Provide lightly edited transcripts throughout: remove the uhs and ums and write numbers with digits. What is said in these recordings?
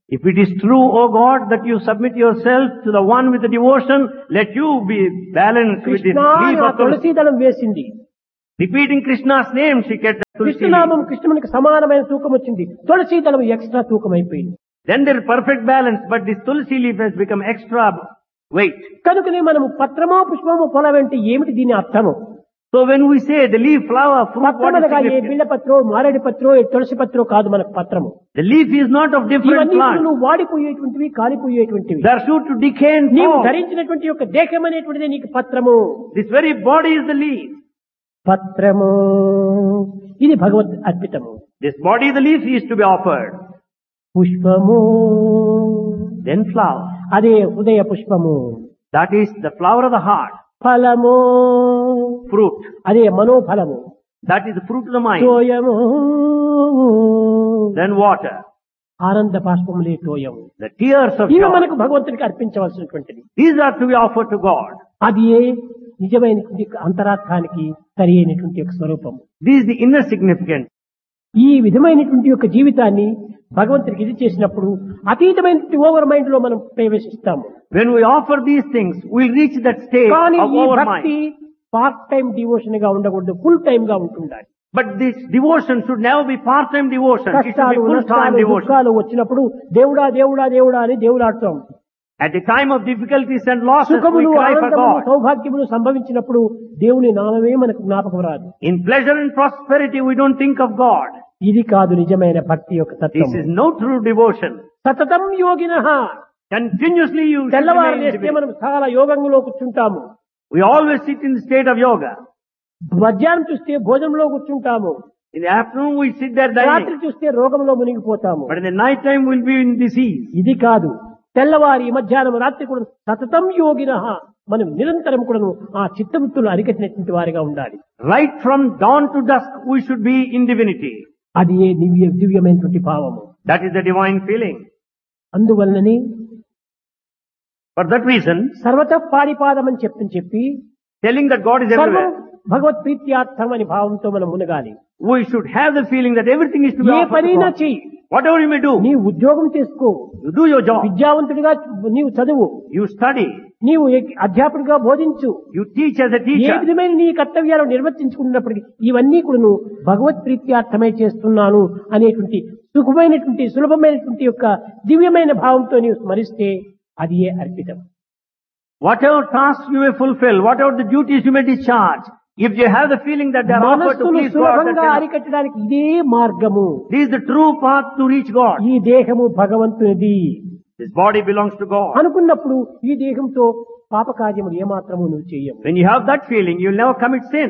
If it is true, O God, that you submit yourself to the one with the devotion, let you be balanced with the Krishna leaf ఆ of tulsi. తులసి దళం వేసింది. Repeating Krishna's name, she kept the tulsi leaf. కృష్ణనామం కృష్ణునికి సమానమైన తూకం వచ్చింది. తులసి దళం extra తూకం అయిపోయింది. Then there is perfect balance, but this tulsi leaf has become extra weight. కనుకనే మనము పత్రమో పుష్పమో పొలం అంటే ఏమిటి దీని అర్థము? So when we say the leaf, flower, fruit, what is పత్రమనగా A significant? బిళ్ళ పత్రో మారేడు పత్రో ఏ తులసి పత్రో కాదు మనకు పత్రము. The leaf is not of different ఇవన్నీ plants. నువ్వు వాడిపోయేటువంటివి కాలిపోయేటువంటివి. They are sure to decay and నీవు fall. ధరించినటువంటి యొక్క దేహం అనేటువంటిది నీకు పత్రము. This very body is the leaf. పత్రము ఇది భగవద్ అర్పితము. This body, the leaf, is to be offered. పుష్పము Then flower. అదే హృదయ పుష్పము. That is the flower of the heart. ఫలము Fruit. అదే మనోఫలము. That is the fruit of the mind. తోయము Then water. ఆనంద బాష్పములే తోయము. The tears of ఇవి joy. మనకు భగవంతునికి అర్పించవలసినటువంటిది. These are to be offered to God. అది నిజమైనటువంటి అంతరార్థానికి సరి అయినటువంటి యొక్క స్వరూపం. This is the inner significance. ఈ విధమైనటువంటి యొక్క జీవితాన్ని భగవంతునికి ఇది చేసినప్పుడు అతీతమైనటువంటి ఓవర్ మైండ్ లో మనం ప్రవేశిస్తాము. When we offer these things, we'll reach that state కానీ of ఈ our భక్తి mind. పార్ట్ టైం డివోషన్ గా ఉండకూడదు, ఫుల్ టైం గా ఉంటుండాలి. But this devotion should never be part-time devotion. It should కష్టాలు be full-time నష్టాలు devotion. దుఃఖాలు వచ్చినప్పుడు దేవుడా దేవుడా దేవుడా అని దేవులాడుతాం. At the time of difficulties and losses, we సుఖములు cry for ఆనందములు God. సౌభాగ్యములు సంభవించినప్పుడు దేవుని నామమే మనకు జ్ఞాపకం రాదు. In pleasure and prosperity, we don't think of God. ఇది కాదు నిజమైన భక్తి యొక్క This తత్వం. is no true devotion. సతతం యోగినః Continuously you should తెల్లవారు remain లేస్తే devoted. మనం చాలా యోగంలో కూర్చుంటాము. We always sit in the state of yoga. మధ్యాహ్నం చూస్తే భోజనంలో కూర్చుంటాము. In the afternoon, we sit there రాత్రి dining. చూస్తే రోగంలో మునిగిపోతాము. But in the night time, we'll be in disease. ఇది కాదు. తెల్లవారి మధ్యాహ్నం రాత్రి కూడా సతతం యోగినః మనం నిరంతరం కూడాను ఆ చిత్తవృత్తులు అరికట్టినటువంటి వారిగా ఉండాలి. Right from dawn to dusk, we should be in divinity. అది ఏ దివ్యమైనటువంటి భావము. That is the divine feeling. అందువలనని For that reason, సర్వత పారిపాదం అని చెప్పి telling that God is సర్వం everywhere, భగవత్ ప్రీత్యార్థం అని భావంతో మనం మునగాలి. we should have the feeling that everything is to be A offered to పనైనా God. చెయ్యి. Whatever you may do, నీ ఉద్యోగం చేసుకో, you do your job. విద్యావంతుడిగా నీవు చదువు, You study. నీవు అధ్యాపకుడిగా బోధించు, You teach as a A teacher. విధమైన నీ కర్తవ్యాలు నిర్వర్తించుకున్నప్పటికీ ఇవన్నీ కూడా నువ్వు భగవత్ ప్రీత్యార్థమై చేస్తున్నాను అనేటువంటి సులభమైనటువంటి యొక్క దివ్యమైన భావంతో నీవు స్మరిస్తే అది ఏ అర్పితం. Whatever tasks you may fulfill, whatever the duties you may discharge, if you have the feeling that they are offered to మనస్సును please God, సులభంగా that's enough. అరికట్టడానికి ఇదే మార్గము. This is the true path to reach God. ఈ దేహము భగవంతునిది This body belongs to God. అనుకున్నప్పుడు ఈ దేహంతో పాపకార్యములు ఏమాత్రము నువ్వు చేయము. When you have that feeling, you'll never commit sin.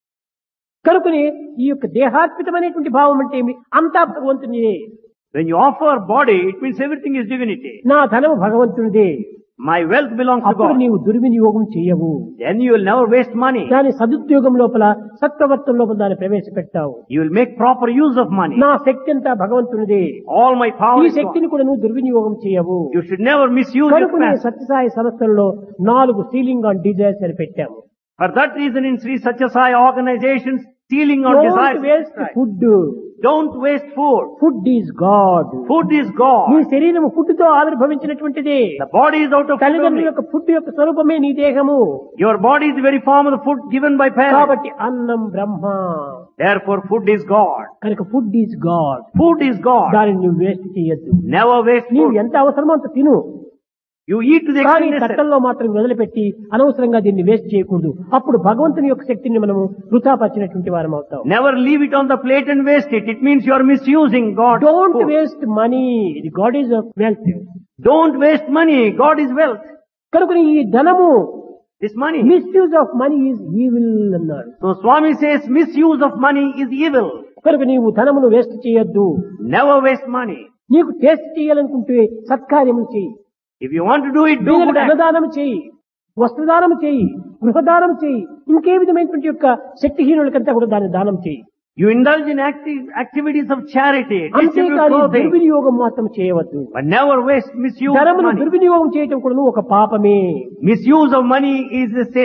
కనుకనే ఈ యొక్క దేహార్పితమైనటువంటి భావం అంటే ఏమి? అంతా భగవంతునిదే. When you offer body, it means everything is divinity. నా ధనము భగవంతునిదే. My wealth belongs to అప్పుడు God. నీవు దుర్వినియోగం చేయవు. Then you will never waste money. దాని సదుద్యోగం లోపల సత్ప్రవర్తన లోపల దాన్ని ప్రవేశపెట్టావు. You will make proper use of money. నా శక్తి అంతా భగవంతునిదే. All my power ఈ is God. శక్తిని కూడా నువ్వు దుర్వినియోగం చేయవు. You should never misuse your కనుకనే capacity. సత్యసాయి సంస్థల్లో 4 సీలింగ్ ఆన్ డిజైర్స్ అని పెట్టాము. For that reason, in Sri Satya Sai organizations, sealing on Don't desires. waste food. Don't waste food. Food is God. Food is నీ God. శరీరం food తో ఆవిర్భవించినటువంటిది. The body is out of food తల్లిదండ్రుల only. యొక్క food యొక్క స్వరూపమే నీ దేహము. Your body is the very form of the food given by parents. కాబట్టి అన్నం బ్రహ్మ. Therefore, food is God. కనుక food is God. Food is God. దానిని నువ్వు వేస్ట్ చేయొద్దు. Never waste నీవు food. ఎంత అవసరమో అంత తిను. You eat to the కానీ extent necessary. చట్టంలో మాత్రం వదిలిపెట్టి అనవసరంగా దీన్ని వేస్ట్ చేయకూడదు. అప్పుడు భగవంతుని యొక్క శక్తిని మనము వృథాపరిచినటువంటి వారం అవుతాం. Never leave it on the plate and waste it. It means you are misusing God's don't food. Waste money. God is wealth. Don't waste money. God is wealth. కనుక ఈ ధనము This money. Misuse of money is evil అన్నాడు. So Swami says misuse of money is evil. కనుక నీవు ధనమును waste చేయొద్దు. Never waste money. నీకు taste చేయాలనుకుంటే సత్కార్యములు చేయి. If you want to do it, do పేదలకు good act. అన్నదానం చేయి, వస్త్రదానం చేయి, గృహదానం చేయి, ఇంకే విధమైనటువంటి యొక్క శక్తిహీనులకంతా కూడా దాన్ని దానం చేయి. You indulge in activities of charity. Distribute అంతేకాని clothing. దుర్వినియోగం మాత్రం చేయవద్దు. But never waste, misuse ధనమును money. దుర్వినియోగం చేయటం కూడా ఒక పాపమే. Misuse of money is a sin.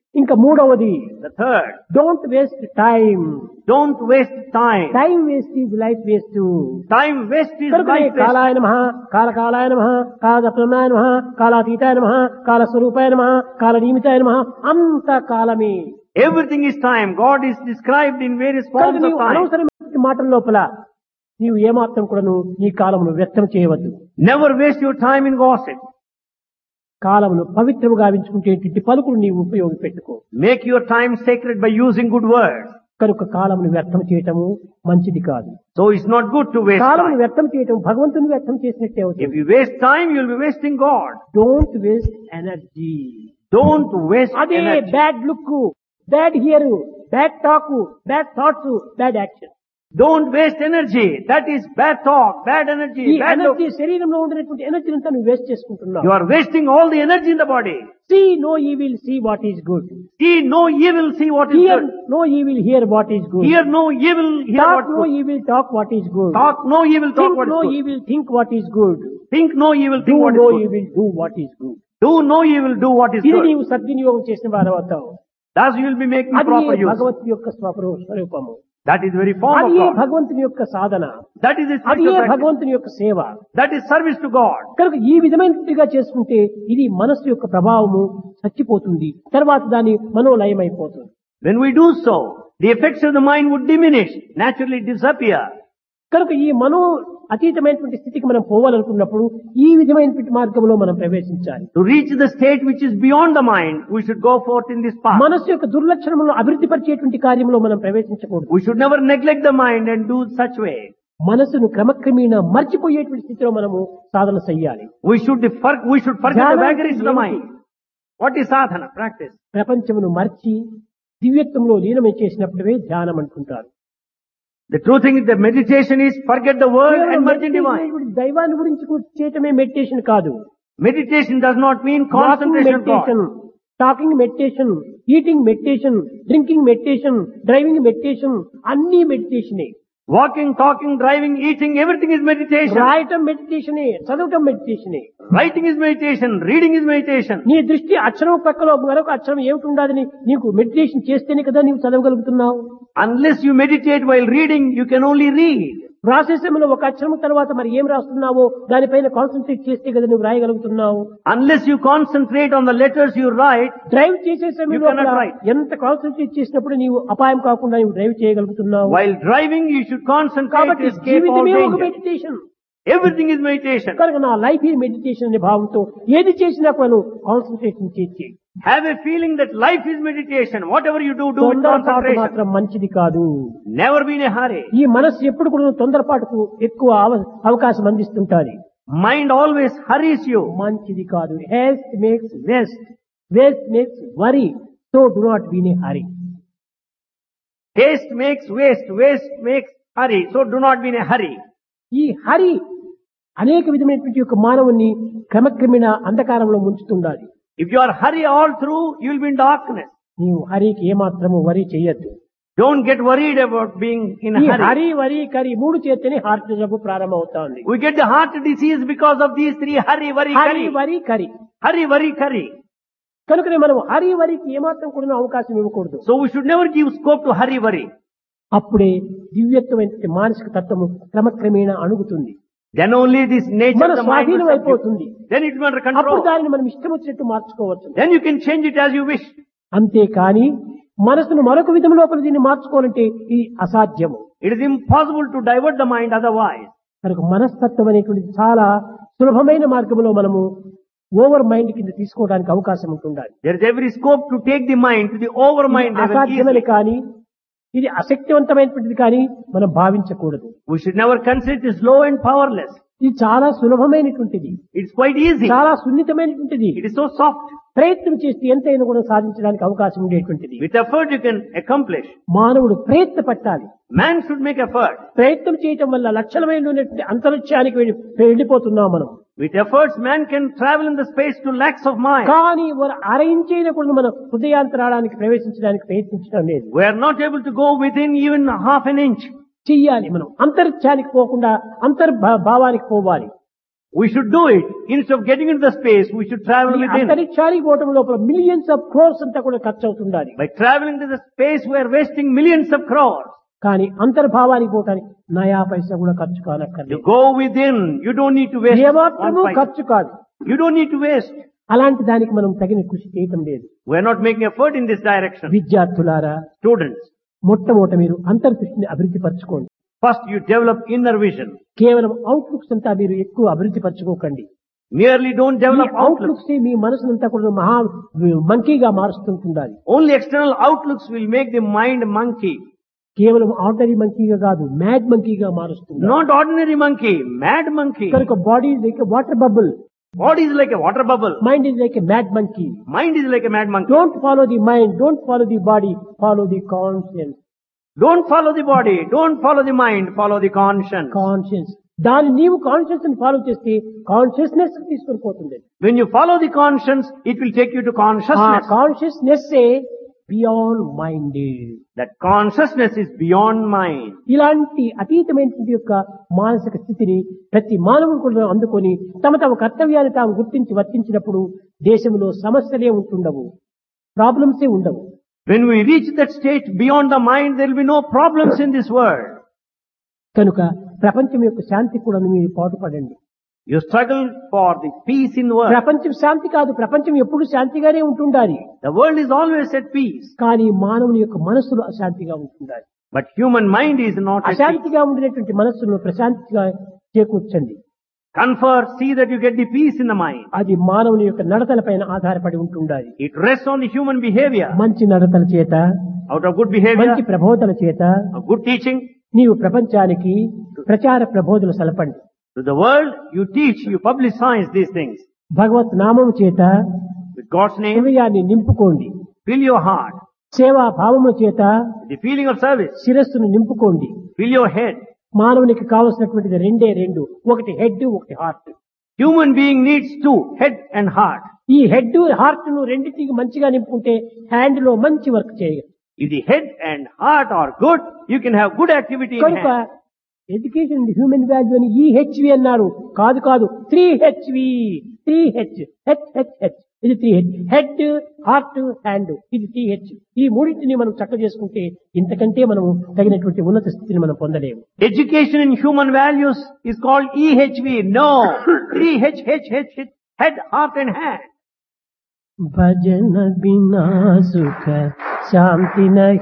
ఇంకా మూడవది, The third, don't waste time. don't waste time. Time waste is life waste. Time waste is కనుక life waste. కాలాయ నమః, కాలకాలాయ నమః, కాలప్రమాయ నమః, కాలాతీతాయ నమః, కాలస్వరూపాయ నమః, కాలనియమితాయ నమః, అంత కాలమే. Everything is time. God is described in various కనుక forms of నీవు time. అనవసరమైన మాటల లోపల నీవు ఏమాత్రం కూడాను నీ కాలమును వ్యర్థం చేయవద్దు. Never waste your time in gossip. కాలమును పవిత్రముగా గావించుకుంటేటువంటి పలుకులు నీవు ఉపయోగపెట్టుకో. Make your time sacred by using good words. కనుక కాలమును వ్యర్థం చేయటము మంచిది కాదు. So it's not good to waste కాలమును time. వ్యర్థం చేయటం భగవంతుని వ్యర్థం చేసినట్టే If అవుతుంది. you waste time, you'll be wasting God. Don't waste energy. Don't waste అదే energy. Bad look, bad here, bad talk, bad thoughts, bad action. Don't waste energy. That is bad talk, bad energy, ఈ bad look. Energy శరీరంలో ఉండినటువంటి energy అంతా నువ్వు waste చేసుకుంటున్నావు. You are wasting all the energy in the body. See no evil, see what is good. See no evil, see what is Hear good. no evil, hear what is good. Hear no evil, hear Talk what no good. evil, talk what is good. Talk no evil, talk Think what is no good. evil, think what is good. Think no evil, Do think what is no good. evil, do what is good. Do no evil, do what is ఇది good. నీవు సద్వినియోగం చేసిన వారు అవుతావు. Thus you will be making అది proper use. భగవంతుని యొక్క స్వరూపము. That is very form of అది God. భగవంతుని యొక్క సాధన. That is its అది spiritual practice. భగవంతుని యొక్క సేవ. That is service to God. కనుక ఈ విధమైనట్టుగా చేసుకుంటే ఇది మనస్సు యొక్క ప్రభావము చచ్చిపోతుంది. తర్వాత దాని మనోలయమైపోతుంది. When we do so, the effects of the mind would diminish, naturally disappear. కనుక ఈ మనో అతీతమైనటువంటి స్థితికి మనం పోవాలనుకున్నప్పుడు ఈ విధమైనటువంటి మార్గంలో మనం ప్రవేశించాలి. To reach the state which is beyond the mind, we should go forth in this path. మనస్సు యొక్క దుర్లక్షణములను అభివృద్ధి పరిచేటువంటి కార్యంలో మనం ప్రవేశించకూడదు. We should never neglect the mind and do such way. మనసును క్రమక్రమేణా మర్చిపోయేటువంటి స్థితిలో మనము సాధన చెయ్యాలి. We should forget the vagaries of the mind. What is sadhana? Practice. ప్రపంచమును మర్చి దివ్యత్వంలో లీనమై చేసినప్పుడే ధ్యానం అనుకుంటారు. The true thing is that meditation is forget the world and merge in divine. దైవాన్ని గురించి చేయటమే మెడిటేషన్ కాదు. Meditation does not mean concentration on God. Talking meditation, eating meditation, drinking meditation, driving meditation, అన్ని మెడిటేషనే. Walking, talking, driving, eating, everything is meditation. రాయటం మెడిటేషనే, చదవటం మెడిటేషనే. Writing is meditation, reading is meditation. నీ దృష్టి అక్షరం పక్కలో మరొక అక్షరం ఏమిటి ఉండదని నీకు మెడిటేషన్ చేస్తేనే కదా నీవు చదవగలుగుతున్నావు. Unless you meditate while reading, you can only read. రాసే సమయంలో ఒక అక్షరం తర్వాత మరి ఏం రాస్తున్నావో దానిపైన కాన్సన్ట్రేట్ చేస్తే కదా నువ్వు రాయగలుగుతున్నావు. Unless you concentrate on the letters you write, drive చేసే You సమయంలో cannot కూడా write. ఎంత కాన్సన్ట్రేట్ చేసినప్పుడు నీవు అపాయం కాకుండా నువ్వు drive చేయగలుగుతున్నావు. while driving you should concentrate కాబట్టి to escape all జీవితమే ఒక danger. Meditation. Everything is meditation. కనుక నా లైఫ్ ఈ మెడిటేషన్ అనే భావంతో ఏది చేసినా కూడా కాన్సన్ట్రేషన్ చేసి Have a feeling that life is meditation. Whatever you do with తొందరపాటు concentration. మాత్రం మంచిది కాదు. Never be in a hurry. ఈ మనస్సు ఎప్పుడు కూడా తొందరపాటుకు ఎక్కువ అవకాశం అందిస్తుంటాది. Mind always hurries you. మంచిది కాదు. Heist makes waste, waste makes worry. So do not be in a hurry. Haste makes waste, waste makes hurry. So do not be in a hurry. ఈ హరి అనేక విధమైనటువంటి యొక్క మానవుని క్రమక్రమేణ అంధకారంలో ముంచుతుండాలి. If you are hurry all through, you will be in darkness. నీవు హరికి ఏమాత్రము వరి చెయ్యొద్దు. Don't get worried about being in a ఈ hurry. హరి వరి కరి మూడు చేతనే హార్ట్ జబ్బు ప్రారంభం అవుతుంది. We get the heart disease because of these three: hurry, worry, Hari curry. వరి కరి. Hurry, worry, curry. కనుకనే మనం హరి వరికి ఏమాత్రం కూడా అవకాశం ఇవ్వకూడదు. So we should never give scope to hurry, worry. అప్పుడే దివ్యత్వమైన మానసిక తత్వము క్రమక్రమేణా అణుగుతుంది. Then only this nature మన of the mind స్వాధీనం will subdue. అయిపోతుంది. Then it will be under అప్పుడు control. దానిని మనం ఇష్టం వచ్చినట్టు మార్చుకోవచ్చు. Then you can change it as you wish. అంతేకాని మనసును మరొక విధం లోపల దీన్ని మార్చుకోవాలంటే ఇది అసాధ్యము. It is impossible to divert the mind otherwise. కనుక మనస్తత్వం అనేటువంటిది చాలా సులభమైన మార్గంలో మనము ఓవర్ మైండ్ కింద తీసుకోవడానికి అవకాశం ఉంటుండాలి. There is every scope to take the mind to the over mind level అసాధ్యమని easily. కానీ ఇది అశక్తివంతమైనటువంటిది కానీ మనం భావించకూడదు. We should never consider it as low and powerless. ఇది చాలా సులభమైనటువంటిది, It's quite easy. చాలా సున్నితమైనటువంటిది. It is so soft. ప్రయత్నం చేస్తే ఎంతైనా కూడా సాధించడానికి అవకాశం ఉండేటువంటిది. With effort you can accomplish. మానవుడు ప్రయత్న పట్టాలి. Man should make effort. ప్రయత్నం చేయటం వల్ల లక్షలమైనటువంటి అంతరిక్షానికి వెళ్ళిపోతున్నాం మనం. With efforts man can travel in the space to lakhs of miles. కానీ అర ఇంచైనా కూడా మనం హృదయాంతరాళానికి ప్రవేశించడానికి ప్రయత్నించడం లేదు. We are not able to go within even half an inch. చెయ్యాలి. మనం అంతరిక్షానికి పోకుండా అంతర్భావానికి పోవాలి. We should do it. Instead of getting into the space, we should travel ఈ within. అంతరిక్షానికి పోవటం లోపల మిలియన్స్ ఆఫ్ క్రోర్స్ అంతా కూడా ఖర్చు అవుతుండాలి. By traveling to the space, we are wasting millions of crores. కానీ అంతర్భావానికి పోవటానికి నయా పైసా కూడా ఖర్చు You కానక్కర్లేదు. go within. You don't need to waste. ఏమాత్రము one paisa. ఖర్చు కాదు. You don't need to waste. అలాంటి దానికి మనం తగిన కృషి చేయటం లేదు. We are not making effort in this direction. విద్యార్థులారా, Students, మొట్టమొదట మీరు అంతర్దృష్టిని అభివృద్ధి పరచుకోండి. first you develop inner vision. కేవలం అవుట్లుక్స్ అంతా మీరు ఎక్కువ అభివృద్ధి పరచుకోకండి. Merely don't develop outlooks. Outlooks మీ మనసునంతా కూడా మహా మంకీగా మారుస్తుంటుండాలి. Only external outlooks will make the mind monkey. కేవలం ఆర్డినరీ మంకీగా కాదు, మ్యాడ్ మంకీగా మారుస్తుంది. Not ordinary monkey, mad monkey. కనుక body is like water bubble, Body is like a water bubble. Mind is like a mad monkey. Mind is like a mad monkey. Don't follow the mind, don't follow the body, follow the conscience. Don't follow the body. Don't follow the mind. Follow the conscience. Conscience దాన్ని నీవు conscious ని follow చేస్తే consciousness తీసుకొని పోతుంది. When you follow the conscience, it will take you to consciousness. Consciousness beyond mind. That consciousness is beyond mind. ఇలాంటి అతీతమైనటువంటి యొక్క మానసిక స్థితిని ప్రతి మానవుడు కూడా అందుకొని తమ తమ కర్తవ్యాన్ని తాము గుర్తించి వర్తించినప్పుడు దేశంలో సమస్యలే ఉంటుండవు, ప్రాబ్లమ్సే ఉండవు. When we reach that state beyond the mind, there will be no problems in this world. కనుక ప్రపంచం యొక్క శాంతి కూడా మీరు పాటుపడండి. You struggle for the peace in the world. ప్రపంచం శాంతి కాదు, ప్రపంచం ఎప్పుడు శాంతిగానే ఉంటుండాలి. The world is always at peace. కానీ మానవుని యొక్క మనస్సులో అశాంతిగా ఉంటుండాలి. But human mind is not at peace. అశాంతిగా ఉండినటువంటి మనస్సును ప్రశాంతిగా చేకూర్చండి. Confer, see that you get the peace in the mind. అది మానవుని యొక్క నడతల పైన ఆధారపడి ఉంటుండాలి. It rests on the human behavior. మంచి నడతల చేత, Out of good behavior, మంచి ప్రబోధన చేత of good teaching, నీవు ప్రపంచానికి ప్రచార ప్రబోధన సలపండి. to the world, you teach, you publicize these things. భగవత్ నామము చేత With God's name, హృదయాన్ని నింపుకోండి. fill your heart. సేవా భావము చేత With the feeling of service, శిరస్సును నింపుకోండి. fill your head. మానవునికి కావలసినటువంటిది రెండు, ఒకటి హెడ్, ఒకటి heart. Human being needs two, head and heart. ఈ హెడ్ హార్ట్ ను రెండింటికి మంచిగా నింపుకుంటే హ్యాండ్ లో మంచి వర్క్ చేయగలరు. If the head and heart are good, you can have good activity in కనుక hand. ఎడ్యుకేషన్ హ్యూమన్ వాల్యూ అని ఈహెచ్వి అన్నారు. కాదు 3HV, 3H, హెచ్ ఇది 3H. హెడ్, హార్ట్, హ్యాండ్, ఇది 3H. ఈ మూడింటిని మనం చక్క చేసుకుంటే ఇంతకంటే మనం తగినటువంటి ఉన్నత స్థితిని మనం పొందలేము. Education in human values is called EHV. No, 3H, head, heart and hand. భజన బినా సుఖ శాంతి